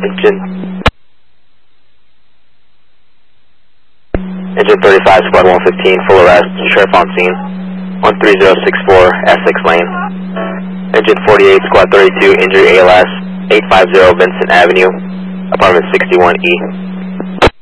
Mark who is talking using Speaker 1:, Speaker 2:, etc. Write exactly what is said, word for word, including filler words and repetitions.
Speaker 1: Engine. Engine thirty-five, squad one fifteen, full arrest, sheriff on scene. one three zero six four, Essex Lane. Engine forty-eight, squad thirty-two, injury A L S, eight five zero Vincent Avenue, apartment sixty-one E.